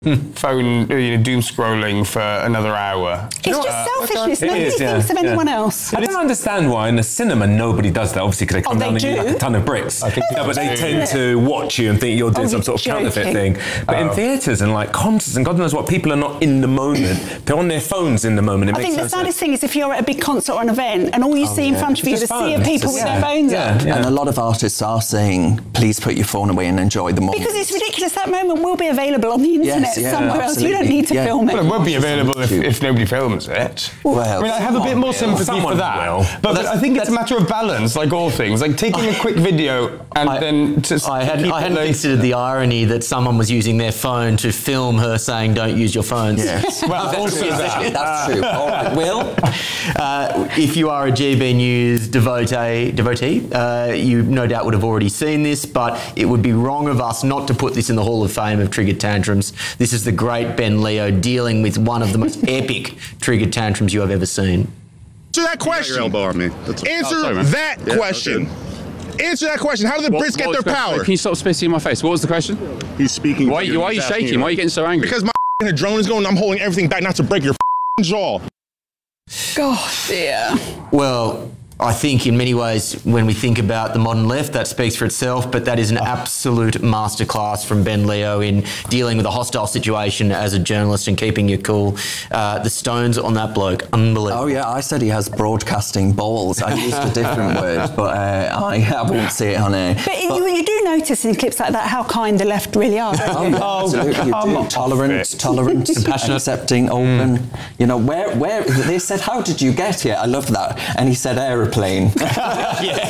phone, doom scrolling for another hour. It's just selfishness. Nobody thinks of anyone else. I don't understand why in the cinema nobody does that, obviously, because they come down and give you like a ton of bricks. But they tend to watch you and think you're doing some sort of counterfeit thing. But in theatres and like concerts and God knows what, people are not in the moment. They're on their phones in the moment. I think the saddest thing is if you're at a big concert or an event and all you see in front of you is a sea of people with their phones up. And a lot of artists are saying, please put your phone away and enjoy the moment. Because it's ridiculous. That moment will be available on the internet somewhere else. You don't need to film it. Well, it won't be available if nobody films it. Well, I mean, I have a bit more sympathy for that. But I think it's a matter of balance, like all things. Like taking a quick video and then... I hadn't considered the irony that someone was using their phone to film her saying, don't use your phones. Yes. Well, also that's true. All right, Will? If you are a GB News devotee, you no doubt would have already seen this, but it would be wrong of us not to put this in the Hall of Fame of triggered tantrums. This is the great Ben Leo dealing with one of the most epic triggered tantrums you have ever seen. Answer that question. Answer that question. Answer that question. How do the Brits get their power? Can you stop spitting in my face? What was the question? He's speaking. Why are you shaking? Why are you getting so angry? Because my drone is going. I'm holding everything back not to break your jaw. God, dear. Well, I think in many ways, when we think about the modern left, that speaks for itself, but that is an absolute masterclass from Ben Leo in dealing with a hostile situation as a journalist and keeping your cool. The stones on that bloke, unbelievable. Oh, yeah, I said he has broadcasting balls. I used a different word, but I won't say it on air. But you do notice in clips like that how kind the left really are. Absolutely, you do. Tolerant, compassionate, accepting, open. Where they said, how did you get here? I love that. And he said, aeroplane. That's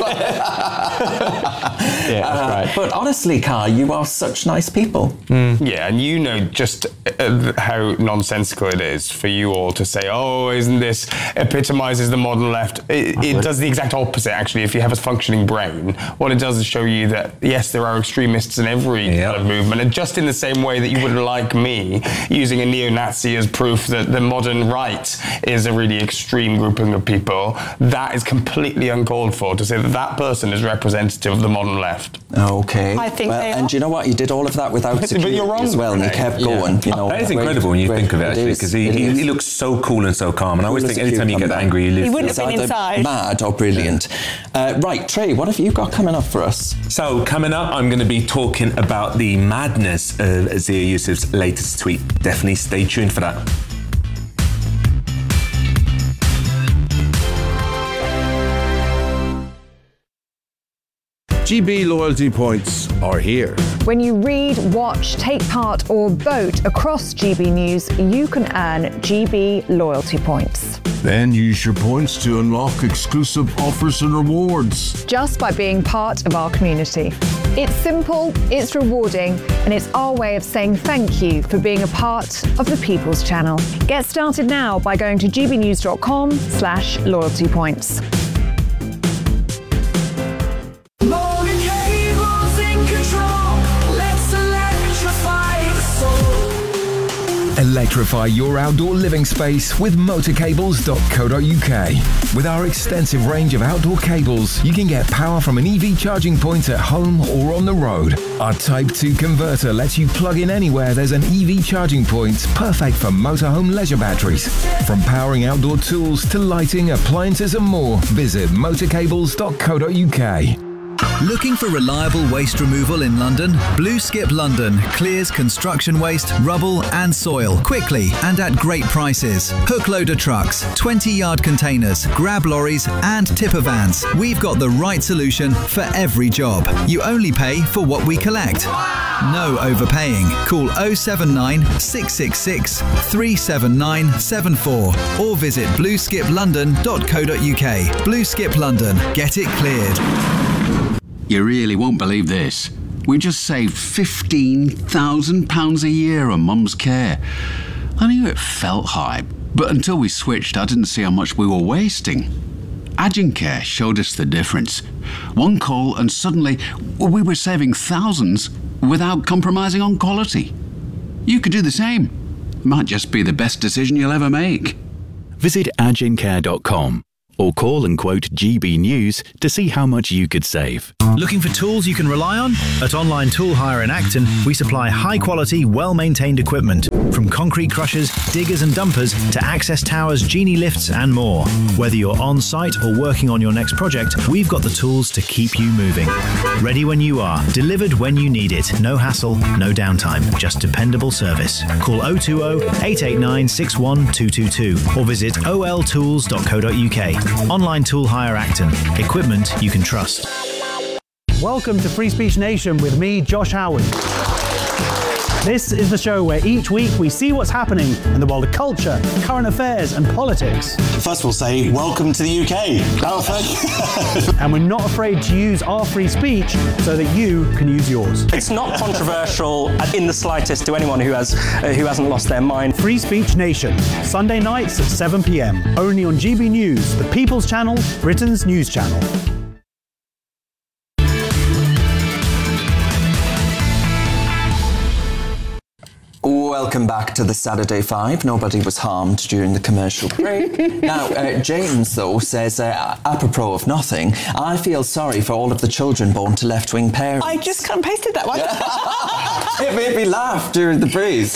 right. But honestly, Kai, you are such nice people. Yeah, and just how nonsensical it is for you all to say, oh, isn't this epitomises the modern left? It does the exact opposite, actually. If you have a functioning brain, what it does is show you that, yes, there are extremists in every kind of movement, and just in the same way that you wouldn't like me using a neo-Nazi as proof that the modern right is a really extreme grouping of people, that is completely uncalled for to say that person is representative of the modern left. Okay. I think they are. And you know what? You did all of that without security but you're wrong, as well, and you kept going. That is incredible when you think of it, actually, because he looks so cool and so calm. And I always think anytime you get angry, he wouldn't have been inside. Mad or brilliant. Right, Trey, what have you got coming up for us? So coming up, I'm going to be talking about the madness of Zia Yusuf's latest tweet. Definitely stay tuned for that. GB loyalty points are here. When you read, watch, take part or vote across GB News, you can earn GB loyalty points. Then use your points to unlock exclusive offers and rewards. Just by being part of our community. It's simple, it's rewarding, and it's our way of saying thank you for being a part of the People's Channel. Get started now by going to gbnews.com/loyalty points. Electrify your outdoor living space with motorcables.co.uk. With our extensive range of outdoor cables, you can get power from an EV charging point at home or on the road. Our Type 2 converter lets you plug in anywhere there's an EV charging point, perfect for motorhome leisure batteries. From powering outdoor tools to lighting, appliances and more, visit motorcables.co.uk. Looking for reliable waste removal in London? Blue Skip London clears construction waste, rubble and soil quickly and at great prices. Hook loader trucks, 20-yard containers, grab lorries and tipper vans. We've got the right solution for every job. You only pay for what we collect. No overpaying. Call 079 666 37974 or visit blueskiplondon.co.uk. Blue Skip London. Get it cleared. You really won't believe this. We just saved £15,000 a year on Mum's care. I knew it felt high, but until we switched, I didn't see how much we were wasting. Agencare showed us the difference. One call and suddenly we were saving thousands without compromising on quality. You could do the same. Might just be the best decision you'll ever make. Visit agencare.com or call and quote GB News to see how much you could save. Looking for tools you can rely on? At Online Tool Hire in Acton, we supply high-quality, well-maintained equipment, from concrete crushers, diggers and dumpers to access towers, genie lifts and more. Whether you're on-site or working on your next project, we've got the tools to keep you moving. Ready when you are, delivered when you need it. No hassle, no downtime, just dependable service. Call 020 889 61222 or visit oltools.co.uk. Online Tool Hire Acton. Equipment you can trust. Welcome to Free Speech Nation with me, Josh Howard. This is the show where each week we see what's happening in the world of culture, current affairs and politics. First we'll say, welcome to the UK. And we're not afraid to use our free speech so that you can use yours. It's not controversial in the slightest to anyone who hasn't lost their mind. Free Speech Nation, Sunday nights at 7 p.m. Only on GB News, the People's Channel, Britain's news channel. Welcome back to the Saturday Five. Nobody was harmed during the commercial break. Now, James, though, says, apropos of nothing, I feel sorry for all of the children born to left-wing parents. I just cut and pasted that one. It made me laugh during the breeze.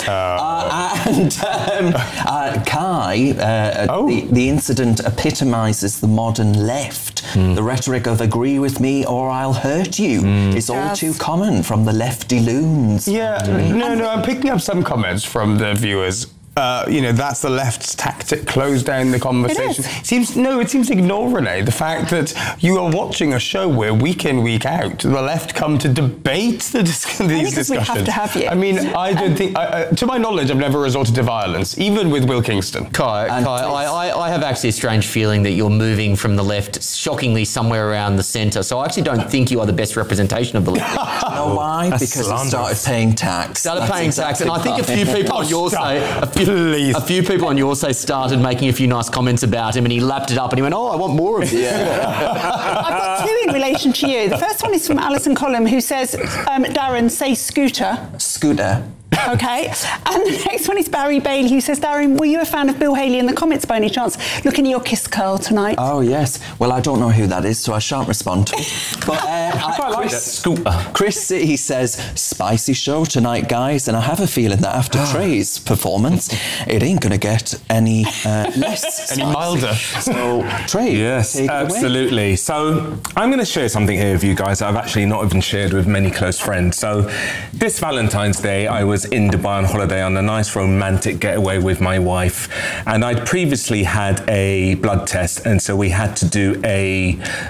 Kai, the incident epitomises the modern left. The rhetoric of agree with me or I'll hurt you is all too common from the lefty loons. Yeah, no, I'm picking up some comments from the viewers. That's the left's tactic, close down the conversation. It seems to ignore, Renee, the fact that you are watching a show where week in, week out, the left come to debate these discussions. We have to have you. I mean, I don't think, to my knowledge, I've never resorted to violence, even with Will Kingston. Kai, I have actually a strange feeling that you're moving from the left, shockingly, somewhere around the centre. So I actually don't think you are the best representation of the left. Do you know why? Because he started paying tax. And I think a few people on your side, a few people on your side started making a few nice comments about him, and he lapped it up and he went, "Oh, I want more of this." I've got two in relation to you. The first one is from Alison Collum, who says, Darren, say scooter. Scooter. Okay. And the next one is Barry Bailey, who says, Darren, were you a fan of Bill Haley in the comments by any chance? Looking at your kiss curl tonight. Oh, yes. Well, I don't know who that is, so I shan't respond to it. But I quite like that scooter. Chris C says, spicy show tonight, guys, and I have a feeling that after Trey's performance, it ain't going to get any less any milder. So, Trey, yes, absolutely. So, I'm going to share something here with you guys that I've actually not even shared with many close friends. So, this Valentine's Day, I was in Dubai on holiday on a nice romantic getaway with my wife, and I'd previously had a blood test, and so we had to do a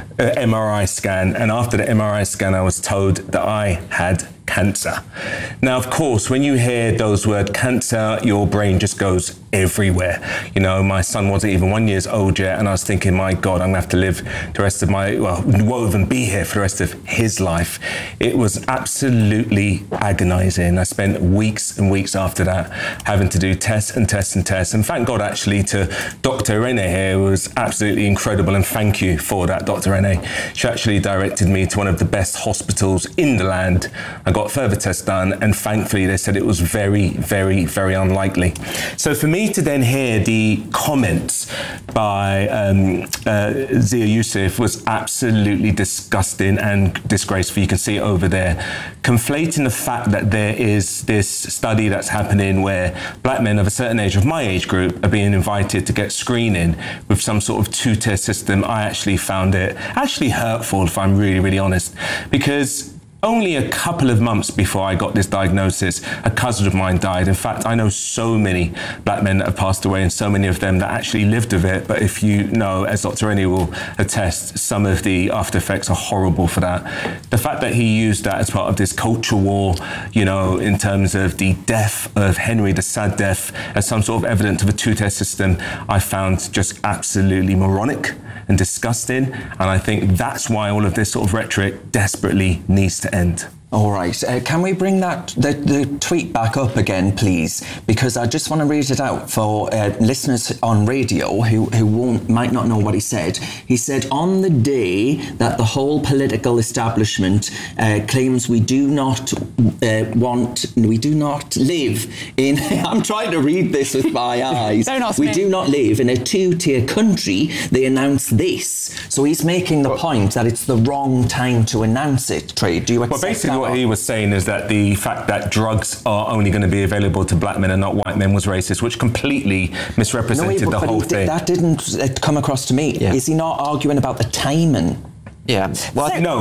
MRI scan, and after the MRI scan I was told that I had cancer. Now, of course, when you hear those words cancer, your brain just goes everywhere. You know, my son wasn't even 1 year old yet, and I was thinking, my God, I'm gonna have to live the rest of won't even be here for the rest of his life. It was absolutely agonizing. I spent weeks and weeks after that having to do tests. And thank God, actually, to Dr. Renee here, who was absolutely incredible, and thank you for that, Dr. Renee. She actually directed me to one of the best hospitals in the land. I got further tests done, and thankfully they said it was very, very, very unlikely. So for me to then hear the comments by Zia Yusuf was absolutely disgusting and disgraceful. You can see it over there. Conflating the fact that there is this study that's happening where black men of a certain age, of my age group, are being invited to get screening with some sort of two-tier system, I actually found it actually hurtful, if I'm really, really honest, because only a couple of months before I got this diagnosis, a cousin of mine died. In fact, I know so many black men that have passed away, and so many of them that actually lived with it. But if you know, as Dr. Rennie will attest, some of the after effects are horrible for that. The fact that he used that as part of this culture war, you know, in terms of the death of Henry, the sad death, as some sort of evidence of a two-tier system, I found just absolutely moronic and disgusting. And I think that's why all of this sort of rhetoric desperately needs to end. All right. Can we bring the tweet back up again, please? Because I just want to read it out for listeners on radio who might not know what he said. He said, on the day that the whole political establishment claims we do not live in... I'm trying to read this with my eyes. Don't ask we me. do not live in a two-tier country. They announce this. So he's making the point that it's the wrong time to announce it, Trey. Do you accept Well, basically what he was saying is that the fact that drugs are only going to be available to black men and not white men was racist, which completely misrepresented the whole thing. That didn't come across to me. Yeah. Is he not arguing about the timing? Yeah. Well, no,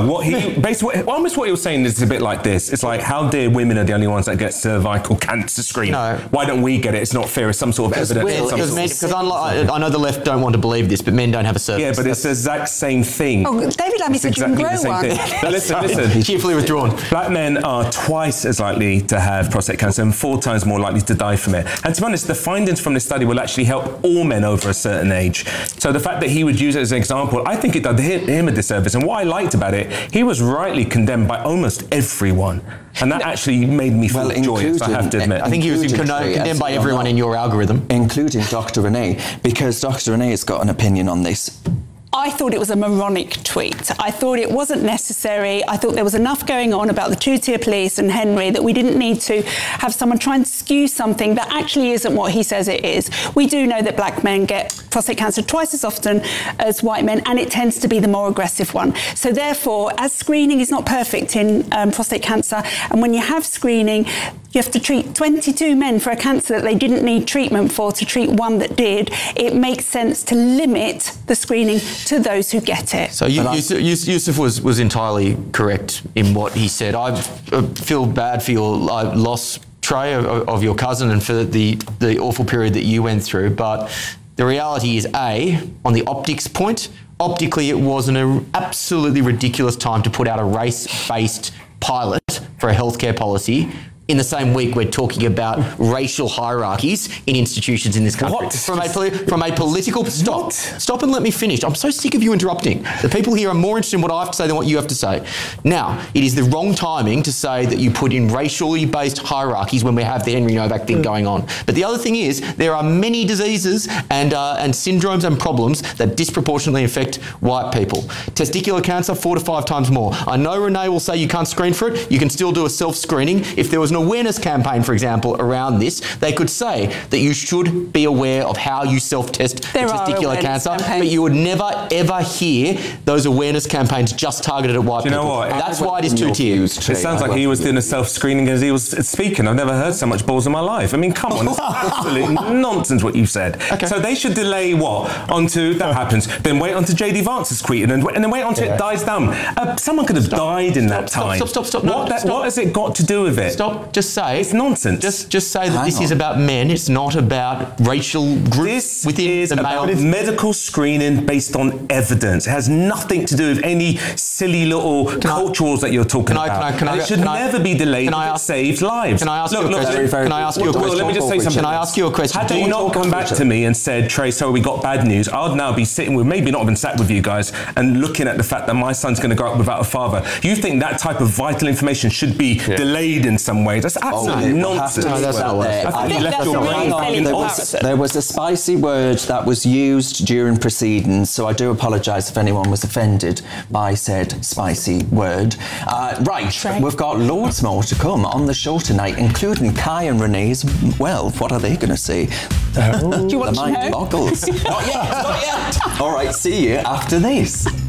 almost what he was saying is a bit like this. It's like, how dare women are the only ones that get cervical cancer screening? No. Why don't we get it? It's not fair. It's some sort of evidence. Because I know the left don't want to believe this, but men don't have a cervix. Yeah, but it's the exact same thing. Oh, David Lammy said you can grow one. But listen. Cheerfully withdrawn. Black men are twice as likely to have prostate cancer and 4 times more likely to die from it. And to be honest, the findings from this study will actually help all men over a certain age. So the fact that he would use it as an example, I think it did him a disservice. And what I liked about it, he was rightly condemned by almost everyone. And that actually made me feel joyous, I have to admit. I think he was condemned by everyone in your algorithm. Including Dr. Renee, because Dr. Renee has got an opinion on this. I thought it was a moronic tweet. I thought it wasn't necessary. I thought there was enough going on about the two-tier police and Henry that we didn't need to have someone try and skew something that actually isn't what he says it is. We do know that black men get prostate cancer twice as often as white men, and it tends to be the more aggressive one. So therefore, as screening is not perfect in prostate cancer, and when you have screening, you have to treat 22 men for a cancer that they didn't need treatment for to treat one that did. It makes sense to limit the screening to those who get it. So Yusuf was entirely correct in what he said. I feel bad for your loss, Trey, of your cousin and for the awful period that you went through. But the reality is, on the optics point, optically it was an absolutely ridiculous time to put out a race-based pilot for a healthcare policy. In the same week, we're talking about racial hierarchies in institutions in this country. What? From a political... Stop and let me finish. I'm so sick of you interrupting. The people here are more interested in what I have to say than what you have to say. Now, it is the wrong timing to say that you put in racially based hierarchies when we have the Henry Novak thing going on. But the other thing is, there are many diseases and syndromes and problems that disproportionately affect white people. Testicular cancer, 4 to 5 times more. I know Renee will say you can't screen for it. You can still do a self-screening. If there was an awareness campaign, for example, around this, they could say that you should be aware of how you self-test for testicular cancer, but you would never, ever hear those awareness campaigns just targeted at white people. You know what? That's why it is two-tiered. It sounds like he was doing a self-screening as he was speaking. I've never heard so much balls in my life. I mean, come on, it's absolute nonsense what you said. Okay. So they should delay what? Onto, that happens, then wait until JD Vance is tweeted and then wait until it dies down. Someone could have died in that time. Stop. What has it got to do with it? Stop. Just say it's nonsense. Just say that this is about men. It's not about racial groups within the male. This is about medical screening based on evidence. It has nothing to do with any silly little cultures that you're talking about. It should never be delayed. It saves lives. Can I ask you a question? Can I ask you a question? Let me just say something. Can I ask you a question? Had you not come back to me and said, Trey, sorry, we got bad news, I'd now be sitting with, maybe not even sat with you guys, and looking at the fact that my son's going to grow up without a father. You think that type of vital information should be delayed in some way? That's absolutely nonsense. No, that's not what I think that's really fairly embarrassing. There was a spicy word that was used during proceedings, so I do apologise if anyone was offended by said spicy word. We've got loads more to come on the show tonight, including Kai and Renee's. Well, what are they going to say? Do you want the mind boggles. Not yet. All right, see you after this.